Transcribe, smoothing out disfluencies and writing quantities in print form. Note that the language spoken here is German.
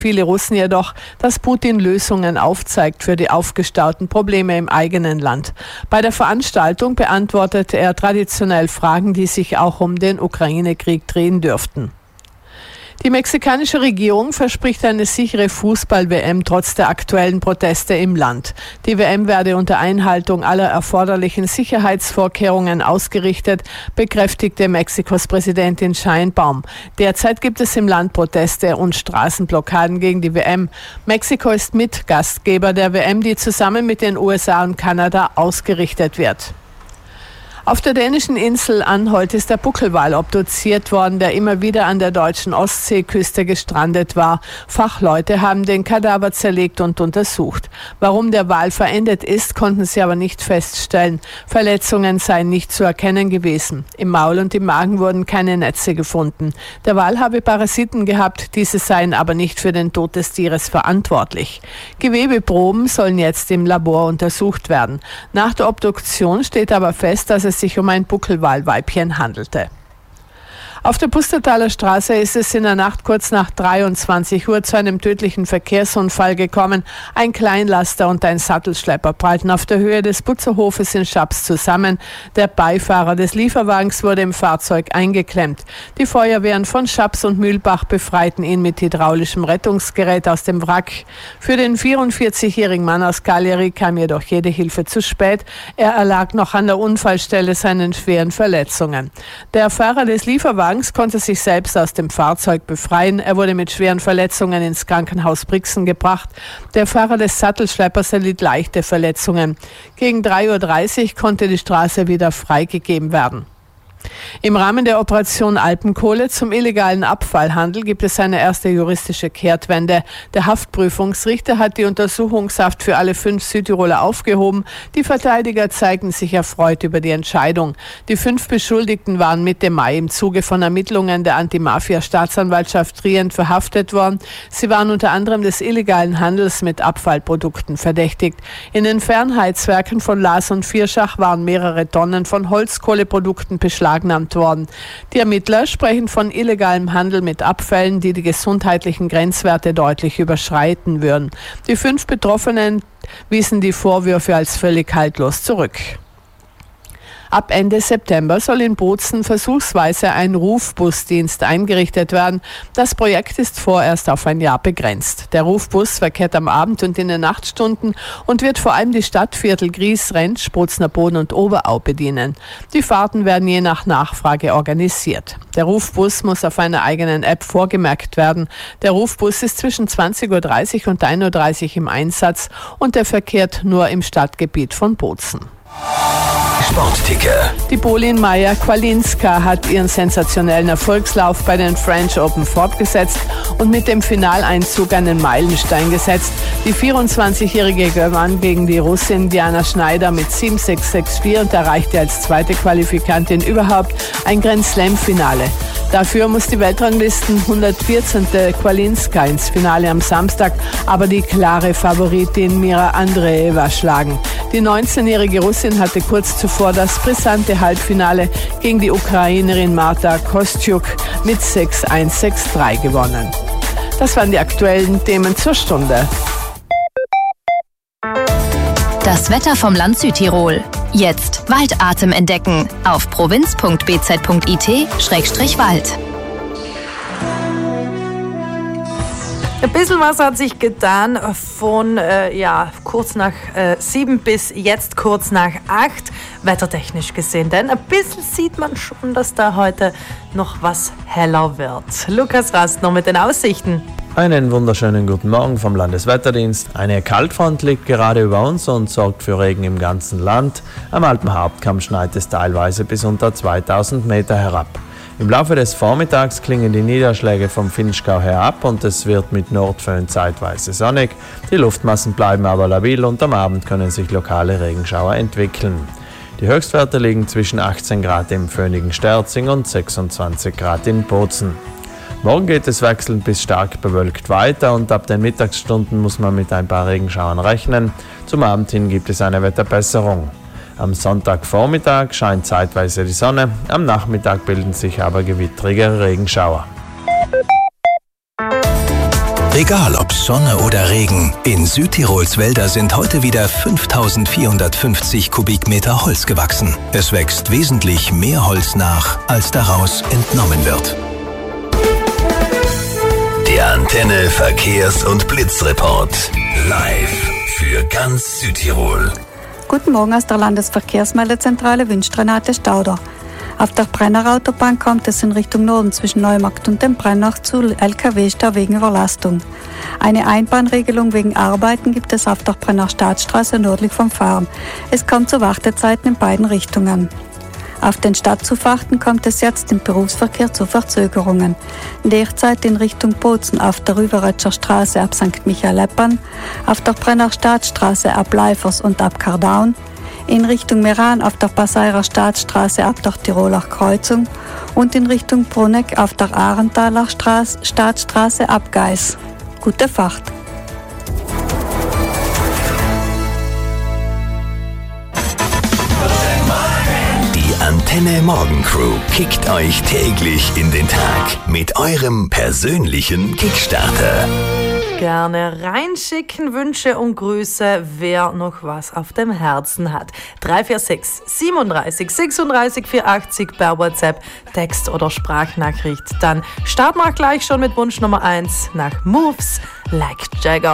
Viele Russen jedoch, dass Putin Lösungen aufzeigt für die aufgestauten Probleme im eigenen Land. Bei der Veranstaltung beantwortete er traditionell Fragen, die sich auch um den Ukraine-Krieg drehen dürften. Die mexikanische Regierung verspricht eine sichere Fußball-WM trotz der aktuellen Proteste im Land. Die WM werde unter Einhaltung aller erforderlichen Sicherheitsvorkehrungen ausgerichtet, bekräftigte Mexikos Präsidentin Sheinbaum. Derzeit gibt es im Land Proteste und Straßenblockaden gegen die WM. Mexiko ist Mitgastgeber der WM, die zusammen mit den USA und Kanada ausgerichtet wird. Auf der dänischen Insel Anholt ist der Buckelwal obduziert worden, der immer wieder an der deutschen Ostseeküste gestrandet war. Fachleute haben den Kadaver zerlegt und untersucht. Warum der Wal verendet ist, konnten sie aber nicht feststellen. Verletzungen seien nicht zu erkennen gewesen. Im Maul und im Magen wurden keine Netze gefunden. Der Wal habe Parasiten gehabt, diese seien aber nicht für den Tod des Tieres verantwortlich. Gewebeproben sollen jetzt im Labor untersucht werden. Nach der Obduktion steht aber fest, dass es sich um ein Buckelwalweibchen handelte. Auf der Pustertaler Straße ist es in der Nacht kurz nach 23 Uhr zu einem tödlichen Verkehrsunfall gekommen. Ein Kleinlaster und ein Sattelschlepper prallten auf der Höhe des Putzerhofes in Schaps zusammen. Der Beifahrer des Lieferwagens wurde im Fahrzeug eingeklemmt. Die Feuerwehren von Schaps und Mühlbach befreiten ihn mit hydraulischem Rettungsgerät aus dem Wrack. Für den 44-jährigen Mann aus Cagliari kam jedoch jede Hilfe zu spät. Er erlag noch an der Unfallstelle seinen schweren Verletzungen. Der Fahrer des Lieferwagens konnte sich selbst aus dem Fahrzeug befreien. Er wurde mit schweren Verletzungen ins Krankenhaus Brixen gebracht. Der Fahrer des Sattelschleppers erlitt leichte Verletzungen. Gegen 3:30 Uhr konnte die Straße wieder freigegeben werden. Im Rahmen der Operation Alpenkohle zum illegalen Abfallhandel gibt es eine erste juristische Kehrtwende. Der Haftprüfungsrichter hat die Untersuchungshaft für alle 5 Südtiroler aufgehoben. Die Verteidiger zeigten sich erfreut über die Entscheidung. Die 5 Beschuldigten waren Mitte Mai im Zuge von Ermittlungen der Anti-Mafia-Staatsanwaltschaft Trient verhaftet worden. Sie waren unter anderem des illegalen Handels mit Abfallprodukten verdächtigt. In den Fernheitswerken von Laas und Vierschach waren mehrere Tonnen von Holzkohleprodukten beschlagnahmt worden. Die Ermittler sprechen von illegalem Handel mit Abfällen, die die gesundheitlichen Grenzwerte deutlich überschreiten würden. Die 5 Betroffenen wiesen die Vorwürfe als völlig haltlos zurück. Ab Ende September soll in Bozen versuchsweise ein Rufbusdienst eingerichtet werden. Das Projekt ist vorerst auf ein Jahr begrenzt. Der Rufbus verkehrt am Abend und in den Nachtstunden und wird vor allem die Stadtviertel Gries, Rentsch, Bozner Boden und Oberau bedienen. Die Fahrten werden je nach Nachfrage organisiert. Der Rufbus muss auf einer eigenen App vorgemerkt werden. Der Rufbus ist zwischen 20:30 Uhr und 1:30 Uhr im Einsatz und er verkehrt nur im Stadtgebiet von Bozen. Sportticker. Die Polin Maja Kwalinska hat ihren sensationellen Erfolgslauf bei den French Open fortgesetzt und mit dem Finaleinzug einen Meilenstein gesetzt. Die 24-Jährige gewann gegen die Russin Diana Schneider mit 7-6, 6-4 und erreichte als zweite Qualifikantin überhaupt ein Grand-Slam-Finale. Dafür muss die Weltranglisten 114. Kwalinska ins Finale am Samstag, aber die klare Favoritin Mira Andreeva schlagen. Die 19-jährige Russin hatte kurz zuvor das brisante Halbfinale gegen die Ukrainerin Marta Kostyuk mit 6-1, 6-3 gewonnen. Das waren die aktuellen Themen zur Stunde. Das Wetter vom Land Südtirol. Jetzt Waldatem entdecken auf provinz.bz.it/Wald. Ein bisschen was hat sich getan von kurz nach 7 bis jetzt kurz nach 8, wettertechnisch gesehen. Denn ein bisschen sieht man schon, dass da heute noch was heller wird. Lukas Rast noch mit den Aussichten. Einen wunderschönen guten Morgen vom Landeswetterdienst. Eine Kaltfront liegt gerade über uns und sorgt für Regen im ganzen Land. Am Alpenhauptkamm schneit es teilweise bis unter 2000 Meter herab. Im Laufe des Vormittags klingen die Niederschläge vom Vinschgau her ab und es wird mit Nordföhn zeitweise sonnig. Die Luftmassen bleiben aber labil und am Abend können sich lokale Regenschauer entwickeln. Die Höchstwerte liegen zwischen 18 Grad im föhnigen Sterzing und 26 Grad in Bozen. Morgen geht es wechselnd bis stark bewölkt weiter und ab den Mittagsstunden muss man mit ein paar Regenschauern rechnen. Zum Abend hin gibt es eine Wetterbesserung. Am Sonntagvormittag scheint zeitweise die Sonne, am Nachmittag bilden sich aber gewittrige Regenschauer. Egal ob Sonne oder Regen, in Südtirols Wälder sind heute wieder 5450 Kubikmeter Holz gewachsen. Es wächst wesentlich mehr Holz nach, als daraus entnommen wird. Der Antenne Verkehrs- und Blitzreport. Live für ganz Südtirol. Guten Morgen aus der Landesverkehrsmeldezentrale wünscht Renate Stauder. Auf der Brenner-Autobahn kommt es in Richtung Norden zwischen Neumarkt und dem Brenner zu LKW-Stau wegen Überlastung. Eine Einbahnregelung wegen Arbeiten gibt es auf der Brenner Staatsstraße nördlich vom Farm. Es kommt zu Wartezeiten in beiden Richtungen. Auf den Stadtzufahrten kommt es jetzt im Berufsverkehr zu Verzögerungen. Derzeit in Richtung Bozen auf der Rüberetscher Straße ab St. Michael-Eppan, auf der Brenner Staatsstraße ab Leifers und ab Kardaun, in Richtung Meran auf der Passairer Staatsstraße ab der Tiroler Kreuzung und in Richtung Bruneck auf der Ahrenthaler Staatsstraße ab Geis. Gute Fahrt! Die Antenne Morgen Crew kickt euch täglich in den Tag mit eurem persönlichen Kickstarter. Gerne reinschicken, Wünsche und Grüße, wer noch was auf dem Herzen hat. 346 37 36 480 per WhatsApp, Text- oder Sprachnachricht. Dann starten wir gleich schon mit Wunsch Nummer 1 nach Moves Like Jagger.